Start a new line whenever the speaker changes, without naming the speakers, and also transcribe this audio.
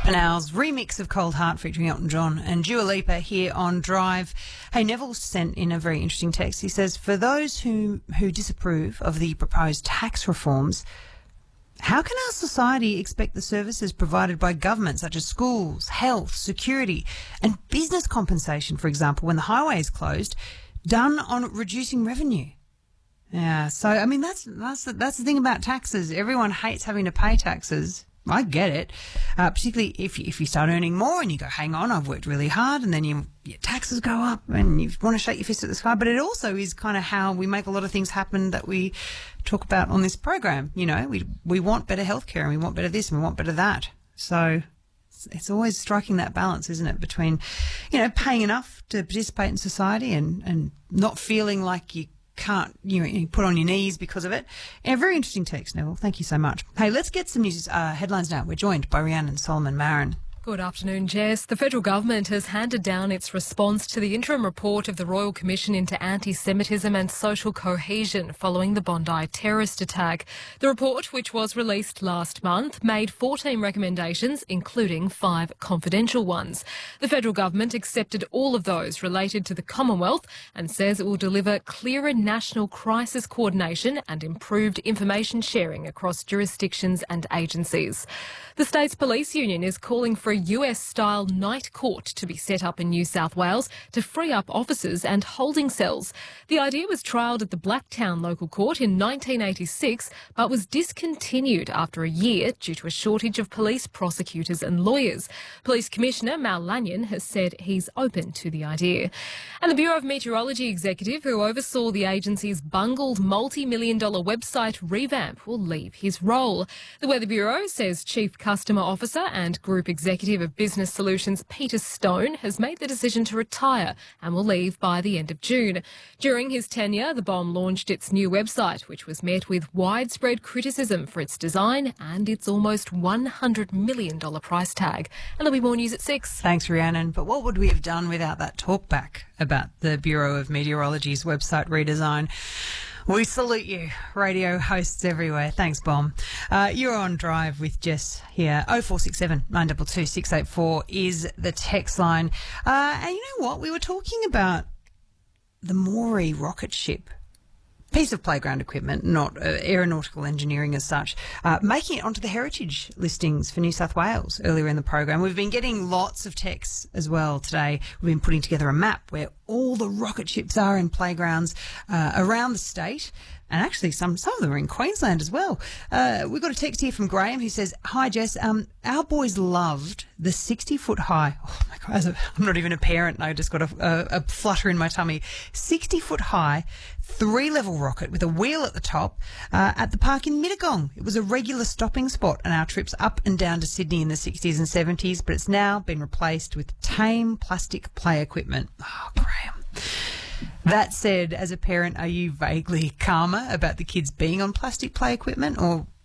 Pimpernel's remix of Cold Heart featuring Elton John and Dua Lipa here on Drive. Hey, Neville sent in a very interesting text. He says, for those who disapprove of the proposed tax reforms, how can our society expect the services provided by government, such as schools, health, security, and business compensation, for example, when the highway is closed, done on reducing revenue? Yeah, so, I mean, that's the thing about taxes. Everyone hates having to pay taxes. I get it, particularly if you start earning more and you go, hang on, I've worked really hard, and then your taxes go up and you want to shake your fist at the sky. But it also is kind of how we make a lot of things happen that we talk about on this program. You know, we want better healthcare and we want better this and we want better that. So it's always striking that balance, isn't it, between, you know, paying enough to participate in society and not feeling like you can't, you put on your knees because of it. A very interesting text, Neville. Thank you so much. Hey, let's get some news headlines now. We're joined by Rhiannon Solomon-Marin.
Good afternoon, Jess. The federal government has handed down its response to the interim report of the Royal Commission into Anti-Semitism and Social Cohesion following the Bondi terrorist attack. The report, which was released last month, made 14 recommendations, including 5 confidential ones. The federal government accepted all of those related to the Commonwealth and says it will deliver clearer national crisis coordination and improved information sharing across jurisdictions and agencies. The state's police union is calling for a US-style night court to be set up in New South Wales to free up officers and holding cells. The idea was trialled at the Blacktown local court in 1986 but was discontinued after a year due to a shortage of police prosecutors and lawyers. Police Commissioner Mal Lanyon has said he's open to the idea. And the Bureau of Meteorology executive who oversaw the agency's bungled multi-million-dollar website revamp will leave his role. The Weather Bureau says Chief Customer Officer and Group Executive of Business Solutions Peter Stone has made the decision to retire and will leave by the end of June. During his tenure, the BOM launched its new website, which was met with widespread criticism for its design and its almost $100 million price tag. And there'll be more news at 6.
Thanks, Rhiannon. But what would we have done without that talkback about the Bureau of Meteorology's website redesign? We salute you, radio hosts everywhere. Thanks, Bom. You're on Drive with Jess here. 0467 922 684 is the text line. And you know what? We were talking about the Moree rocket ship. Piece of playground equipment, not aeronautical engineering as such, making it onto the heritage listings for New South Wales earlier in the program. We've been getting lots of texts as well today. We've been putting together a map where all the rocket ships are in playgrounds around the state. And actually, some of them are in Queensland as well. We've got a text here from Graham who says, hi, Jess. Our boys loved the 60-foot high. Oh, my God. I'm not even a parent. I just got a flutter in my tummy. 60-foot high, 3-level rocket with a wheel at the top at the park in Mittagong. It was a regular stopping spot on our trips up and down to Sydney in the 60s and 70s, but it's now been replaced with tame plastic play equipment. Oh, Graham. That said, as a parent, are you vaguely calmer about the kids being on plastic play equipment, or